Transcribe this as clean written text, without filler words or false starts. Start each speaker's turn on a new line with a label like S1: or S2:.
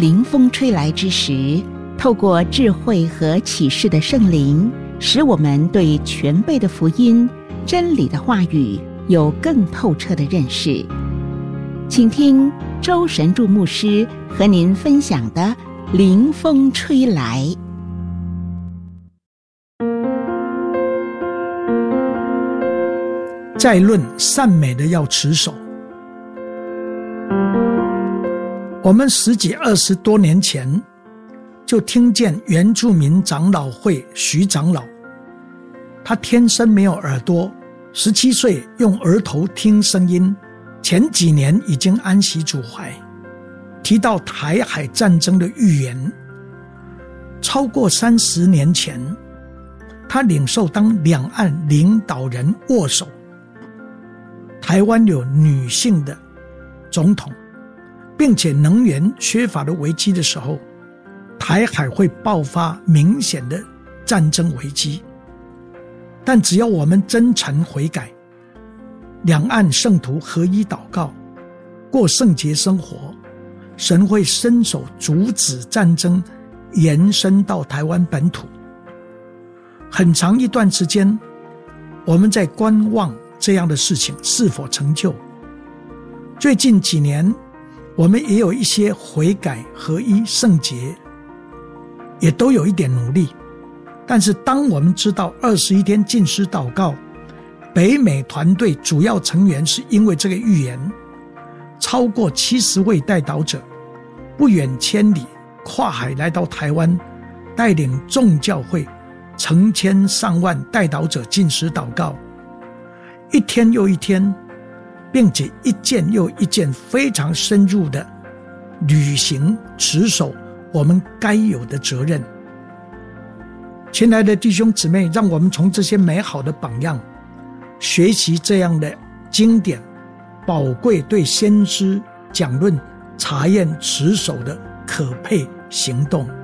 S1: 临风吹来之时，透过智慧和启示的圣灵，使我们对全备的福音、真理的话语有更透彻的认识。请听周神助牧师和您分享的临风吹来。
S2: 再论善美的要持守。我们10几20多年前就听见原住民长老会徐长老，他天生没有耳朵，17岁用额头听声音，前几年已经安息主怀，提到台海战争的预言。超过30年前，他领受当两岸领导人握手，台湾有女性的总统，并且能源缺乏的危机的时候，台海会爆发明显的战争危机。但只要我们真诚悔改，两岸圣徒合一祷告，过圣洁生活，神会伸手阻止战争延伸到台湾本土。很长一段时间，我们在观望这样的事情是否成就。最近几年，我们也有一些悔改、合一、圣洁，也都有一点努力。但是当我们知道21天禁食祷告，北美团队主要成员是因为这个预言，超过70位代祷者不远千里跨海来到台湾，带领众教会成千上万代祷者禁食祷告，一天又一天，并且一件又一件非常深入的履行持守我们该有的责任。亲爱的弟兄姊妹，让我们从这些美好的榜样学习这样的经典宝贵对先知讲论查验持守的可佩行动。